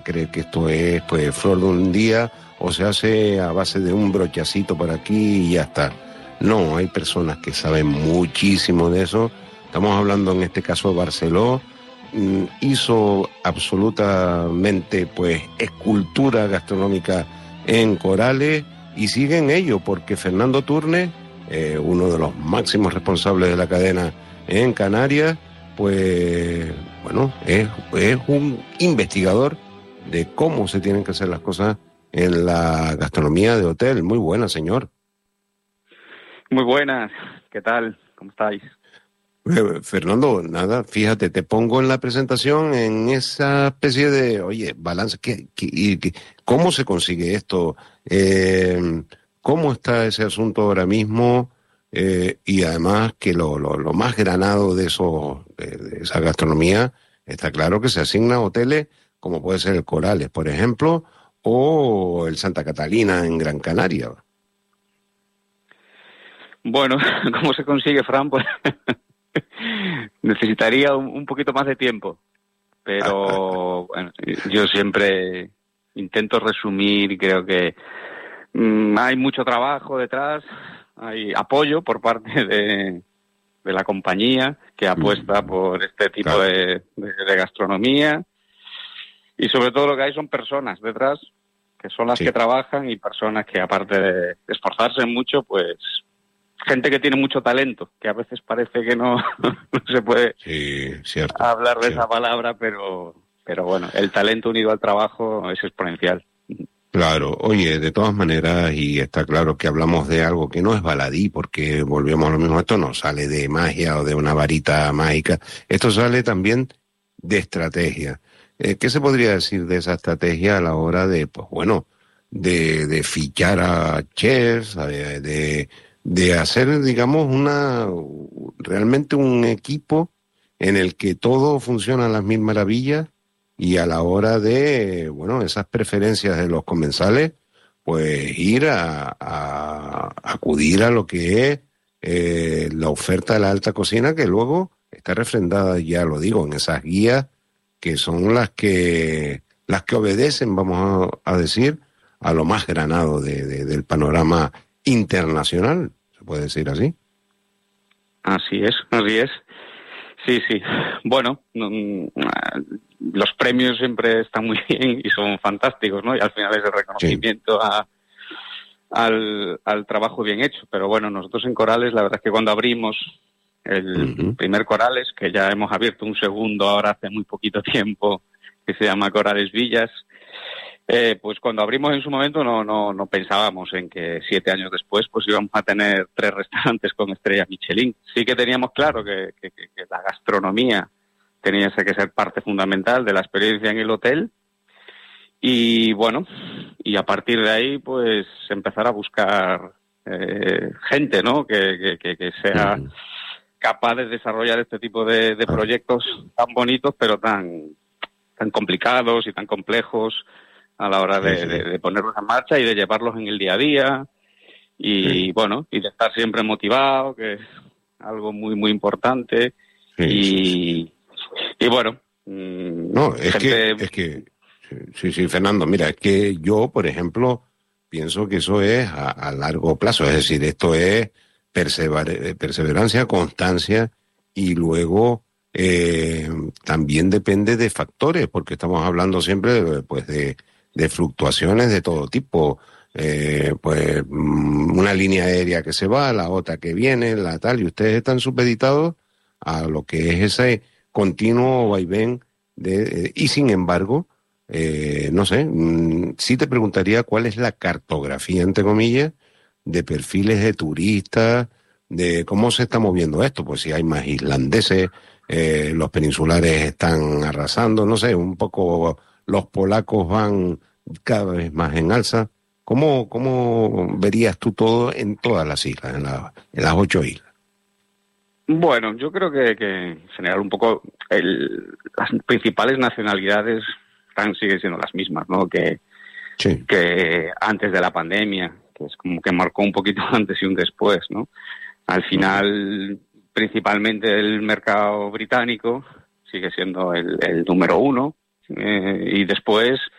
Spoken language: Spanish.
cree que esto es pues flor de un día o se hace a base de un brochacito por aquí y ya está. No, hay personas que saben muchísimo de eso. Estamos hablando en este caso de Barceló. Hizo absolutamente pues escultura gastronómica en Corales y sigue en ello porque Fernando Turnes, uno de los máximos responsables de la cadena en Canarias, pues bueno, es un investigador de cómo se tienen que hacer las cosas en la gastronomía de hotel. Muy buena, señor. Muy buenas, ¿qué tal? ¿Cómo estáis? Fernando, nada, fíjate, te pongo en la presentación en esa especie de, oye, balance, ¿cómo se consigue esto? ¿Cómo está ese asunto ahora mismo? Y además que lo más granado de de esa gastronomía, está claro que se asigna a hoteles como puede ser el Corales, por ejemplo, o el Santa Catalina en Gran Canaria. Bueno, ¿cómo se consigue, Fran? Pues necesitaría un poquito más de tiempo, pero bueno, yo siempre intento resumir. Creo que hay mucho trabajo detrás, hay apoyo por parte de la compañía que apuesta por este tipo de gastronomía, y sobre todo lo que hay son personas detrás que son las que trabajan, y personas que, aparte de esforzarse mucho, pues gente que tiene mucho talento, que a veces parece que no se puede hablar de esa palabra, pero bueno, el talento unido al trabajo es exponencial. Claro, oye, de todas maneras, y está claro que hablamos de algo que no es baladí, porque volvemos a lo mismo, esto no sale de magia o de una varita mágica, esto sale también de estrategia. ¿Qué se podría decir de esa estrategia a la hora de, pues bueno, de fichar a chefs, de hacer, digamos, realmente un equipo en el que todo funciona a las mil maravillas, y a la hora de, bueno, esas preferencias de los comensales, pues ir a acudir a lo que es la oferta de la alta cocina, que luego está refrendada, ya lo digo, en esas guías que son las que obedecen, vamos a decir, a lo más granado del panorama internacional, ¿se puede decir así? Así es. Sí. Bueno, los premios siempre están muy bien y son fantásticos, ¿no? Y al final es el reconocimiento al trabajo bien hecho. Pero bueno, nosotros en Corales, la verdad es que cuando abrimos el primer Corales, que ya hemos abierto un segundo ahora hace muy poquito tiempo, que se llama Corales Villas, pues cuando abrimos en su momento no pensábamos en que 7 años después pues íbamos a tener 3 restaurantes con estrella Michelin. Sí que teníamos claro que la gastronomía tenía que ser parte fundamental de la experiencia en el hotel, y bueno, y a partir de ahí pues empezar a buscar gente, ¿no? que sea capaz de desarrollar este tipo de proyectos tan bonitos pero tan complicados y tan complejos a la hora de ponerlos en marcha y de llevarlos en el día a día, y bueno, y de estar siempre motivado, que es algo muy muy importante. Y bueno, no, es que sí, Fernando, mira, es que yo, por ejemplo, pienso que eso es a largo plazo, es decir, esto es perseverancia, constancia, y luego también depende de factores, porque estamos hablando siempre pues de fluctuaciones de todo tipo, pues una línea aérea que se va, la otra que viene, la tal, y ustedes están supeditados a lo que es ese continuo vaivén y sin embargo, no sé, sí te preguntaría cuál es la cartografía, entre comillas, de perfiles de turistas, de cómo se está moviendo esto, pues si hay más islandeses, los peninsulares están arrasando, no sé, un poco los polacos van cada vez más en alza. ¿Cómo verías tú todo en todas las islas, en las 8 islas? Bueno, yo creo que en general un poco las principales nacionalidades siguen siendo las mismas, ¿no? Que antes de la pandemia, que es como que marcó un poquito antes y un después, ¿no? Al final, principalmente el mercado británico sigue siendo el número 1, y después